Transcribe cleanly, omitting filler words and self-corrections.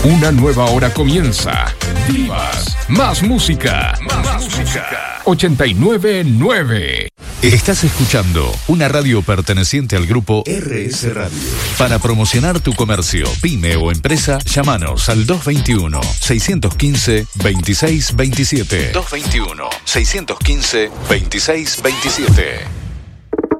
Una nueva hora comienza. Vivas. Más música. Más música. 89.9. Estás escuchando una radio perteneciente al grupo RS Radio. Para promocionar tu comercio, pyme o empresa, llámanos al 221-615-2627. 221-615-2627.